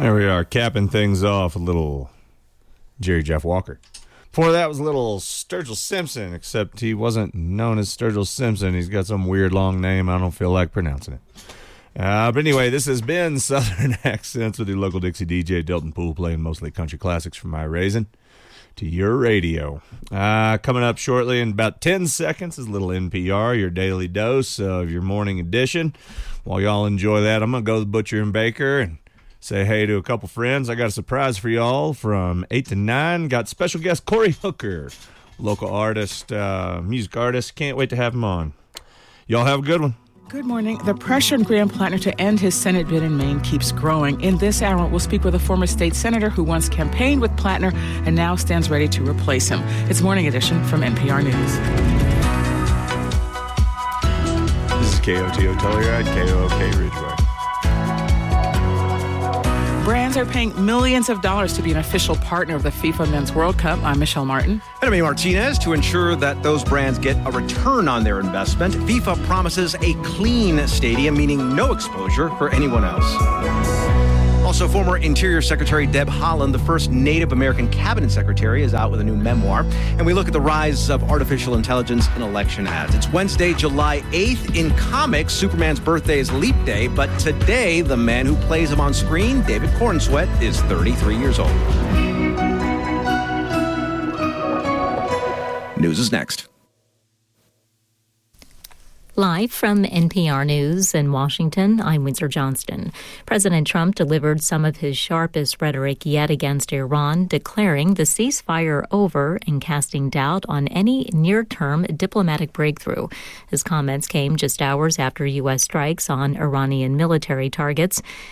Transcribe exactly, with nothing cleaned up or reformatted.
There we are, capping things off a little Jerry Jeff Walker. Before that was a little Sturgill Simpson, except he wasn't known as Sturgill Simpson. He's got some weird long name. I don't feel like pronouncing it. Uh, but anyway, this has been Southern Accents with your local Dixie D J, Delton Poole, playing mostly country classics from my raising to your radio. Uh, coming up shortly in about ten seconds is a little N P R, your daily dose of your morning edition. While y'all enjoy that, I'm going to go to the Butcher and Baker and say hey to a couple friends. I got a surprise for y'all from eight to nine. Got special guest Corey Hooker, local artist, uh, music artist. Can't wait to have him on. Y'all have a good one. Good morning. The pressure on Graham Plattner to end his Senate bid in Maine keeps growing. In this hour, we'll speak with a former state senator who once campaigned with Plattner and now stands ready to replace him. It's Morning Edition from N P R News. This is K O T O Telluride, K O O K Ridgeway. Brands are paying millions of dollars to be an official partner of the FIFA Men's World Cup. I'm Michelle Martin. And I'm Amy Martinez. To ensure that those brands get a return on their investment, FIFA promises a clean stadium, meaning no exposure for anyone else. Also, former Interior Secretary Deb Haaland, the first Native American cabinet secretary, is out with a new memoir. And we look at the rise of artificial intelligence in election ads. It's Wednesday, July eighth. In comics, Superman's birthday is Leap Day. But today, the man who plays him on screen, David Cornsweet, is thirty-three years old. News is next. Live from N P R News in Washington, I'm Windsor Johnston. President Trump delivered some of his sharpest rhetoric yet against Iran, declaring the ceasefire over and casting doubt on any near-term diplomatic breakthrough. His comments came just hours after U S strikes on Iranian military targets.